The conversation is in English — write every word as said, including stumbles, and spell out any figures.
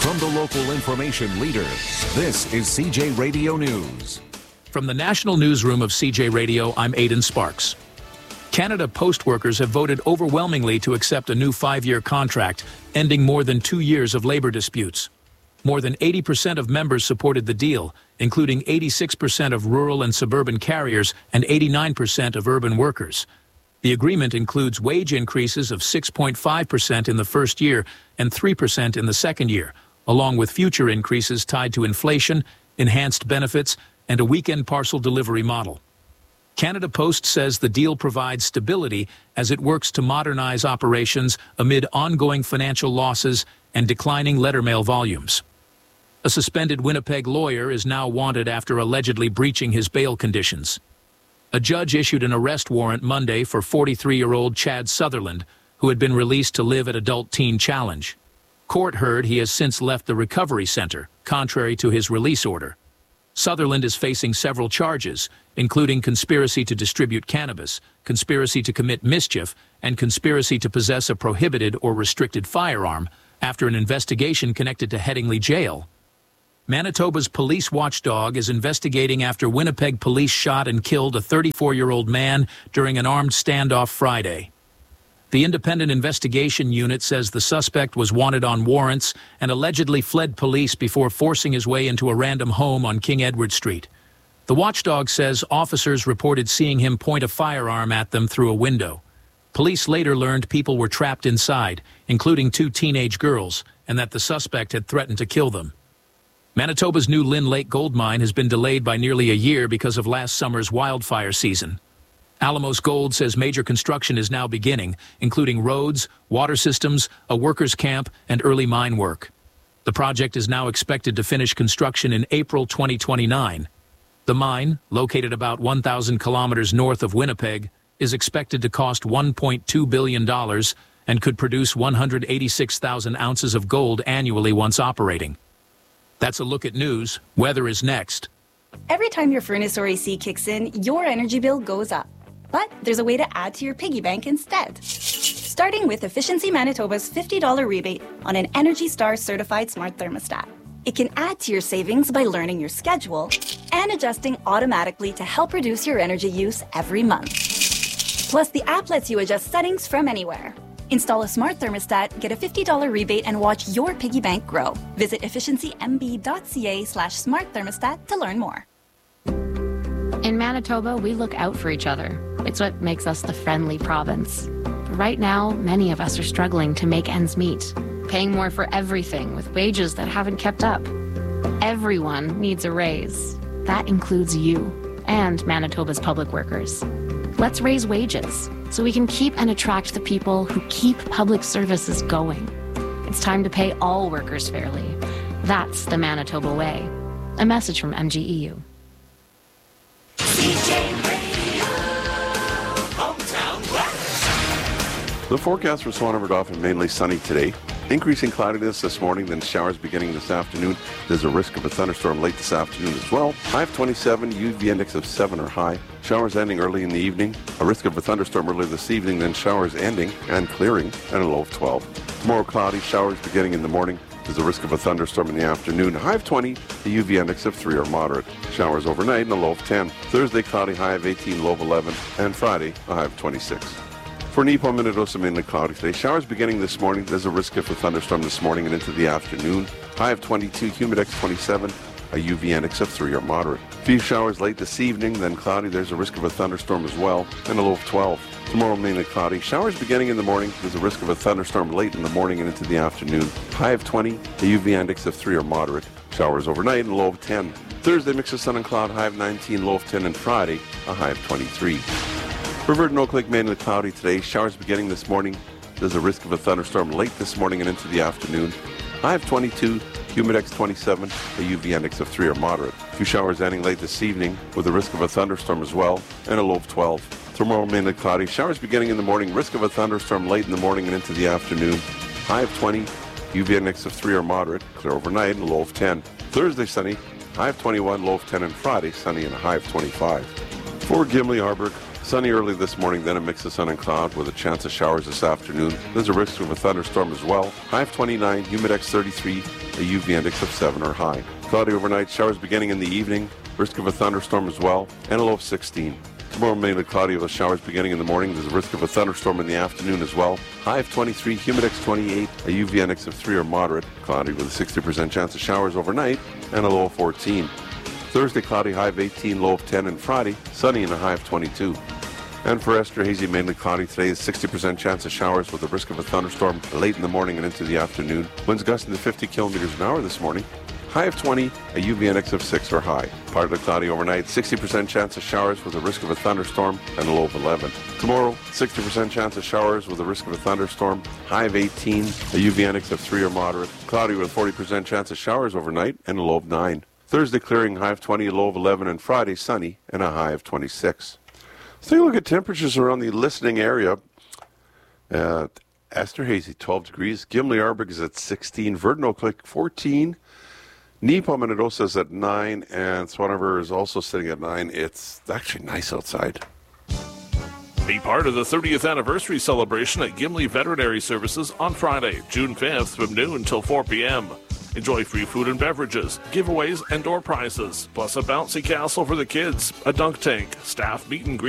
From the local information leader, this is C J Radio News. From the National Newsroom of C J Radio, I'm Aidan Sparks. Canada Post workers have voted overwhelmingly to accept a new five-year contract, ending more than two years of labor disputes. More than eighty percent of members supported the deal, including eighty-six percent of rural and suburban carriers and eighty-nine percent of urban workers. The agreement includes wage increases of six point five percent in the first year and three percent in the second year, along with future increases tied to inflation, enhanced benefits, and a weekend parcel delivery model. Canada Post says the deal provides stability as it works to modernize operations amid ongoing financial losses and declining lettermail volumes. A suspended Winnipeg lawyer is now wanted after allegedly breaching his bail conditions. A judge issued an arrest warrant Monday for forty-three-year-old Chad Sutherland, who had been released to live at Adult Teen Challenge. Court heard he has since left the recovery center, contrary to his release order. Sutherland is facing several charges, including conspiracy to distribute cannabis, conspiracy to commit mischief, and conspiracy to possess a prohibited or restricted firearm, after an investigation connected to Headingley Jail. Manitoba's police watchdog is investigating after Winnipeg police shot and killed a thirty-four-year-old man during an armed standoff Friday. The Independent Investigation Unit says the suspect was wanted on warrants and allegedly fled police before forcing his way into a random home on King Edward Street. The watchdog says officers reported seeing him point a firearm at them through a window. Police later learned people were trapped inside, including two teenage girls, and that the suspect had threatened to kill them. Manitoba's new Lynn Lake gold mine has been delayed by nearly a year because of last summer's wildfire season. Alamos Gold says major construction is now beginning, including roads, water systems, a workers' camp, and early mine work. The project is now expected to finish construction in April twenty twenty-nine. The mine, located about one thousand kilometers north of Winnipeg, is expected to cost one point two billion dollars and could produce one hundred eighty-six thousand ounces of gold annually once operating. That's a look at news. Weather is next. Every time your furnace or A C kicks in, your energy bill goes up. But there's a way to add to your piggy bank instead. Starting with Efficiency Manitoba's fifty dollars rebate on an Energy Star certified smart thermostat. It can add to your savings by learning your schedule and adjusting automatically to help reduce your energy use every month. Plus, the app lets you adjust settings from anywhere. Install a smart thermostat, get a fifty dollars rebate, and watch your piggy bank grow. Visit efficiencymb.ca slash smart thermostat to learn more. In Manitoba, we look out for each other. It's what makes us the friendly province. But right now, many of us are struggling to make ends meet, paying more for everything with wages that haven't kept up. Everyone needs a raise. That includes you and Manitoba's public workers. Let's raise wages so we can keep and attract the people who keep public services going. It's time to pay all workers fairly. That's the Manitoba way. A message from M G E U. The forecast for Swan River Dauphin mainly sunny today. Increasing cloudiness this morning, then showers beginning this afternoon. There's a risk of a thunderstorm late this afternoon as well. High of twenty-seven, U V index of seven or high. Showers ending early in the evening. A risk of a thunderstorm early this evening, then showers ending and clearing at a low of twelve. Tomorrow cloudy, showers beginning in the morning. There's a risk of a thunderstorm in the afternoon. High of twenty, a U V index of three or moderate. Showers overnight and a low of ten. Thursday cloudy, high of eighteen, low of eleven. And Friday, a high of twenty-six. For Nipo, Minnedosa, mainly cloudy today. Showers beginning this morning. There's a risk of a thunderstorm this morning and into the afternoon. High of twenty-two, humidex twenty-seven, a U V index of three or moderate. Few showers late this evening, then cloudy. There's a risk of a thunderstorm as well, and a low of twelve. Tomorrow mainly cloudy. Showers beginning in the morning. There's a risk of a thunderstorm late in the morning and into the afternoon. High of twenty, a U V index of three or moderate. Showers overnight and a low of ten. Thursday mix of sun and cloud, high of nineteen, low of ten, and Friday a high of twenty-three. For Verdun Oak Lake, mainly cloudy today. Showers beginning this morning. There's a risk of a thunderstorm late this morning and into the afternoon. High of twenty-two, humidex twenty-seven, a U V index of three or moderate. A few showers ending late this evening with a risk of a thunderstorm as well, and a low of twelve. Tomorrow mainly cloudy. Showers beginning in the morning. Risk of a thunderstorm late in the morning and into the afternoon. High of twenty, U V index of three or moderate. Clear overnight and a low of ten. Thursday sunny. High of twenty-one, low of ten, and Friday sunny and a high of twenty-five. For Gimli, Arberg, Sunny early this morning, then a mix of sun and cloud with a chance of showers this afternoon. There's a risk of a thunderstorm as well. High of twenty-nine, humidex thirty-three, a U V index of seven or high. Cloudy overnight, showers beginning in the evening, risk of a thunderstorm as well, and a low of sixteen. Tomorrow mainly cloudy with showers beginning in the morning. There's a risk of a thunderstorm in the afternoon as well. High of twenty-three, humidex twenty-eight, a U V index of three or moderate. Cloudy with a sixty percent chance of showers overnight, and a low of fourteen. Thursday, cloudy, high of eighteen, low of ten, and Friday, sunny and a high of twenty-two. And for Esterhazy, mainly cloudy today, sixty percent chance of showers with a risk of a thunderstorm late in the morning and into the afternoon. Winds gusting to fifty kilometers an hour this morning. High of twenty, a U V index of six or high. Partly cloudy overnight, sixty percent chance of showers with a risk of a thunderstorm and a low of eleven. Tomorrow, sixty percent chance of showers with a risk of a thunderstorm. High of eighteen, a U V index of three or moderate. Cloudy with forty percent chance of showers overnight and a low of nine. Thursday clearing, high of twenty, a low of eleven, and Friday sunny and a high of twenty-six. Let's take a look at temperatures around the listening area. Uh, Esterhazy, twelve degrees. Gimli-Arbig is at sixteen. Verdun-Oak fourteen. Neepaw-Minnedosa is at nine. And Swan River is also sitting at nine. It's actually nice outside. Be part of the thirtieth anniversary celebration at Gimli Veterinary Services on Friday, June fifth from noon until four p.m. Enjoy free food and beverages, giveaways, and door prizes, plus a bouncy castle for the kids, a dunk tank, staff meet and greet.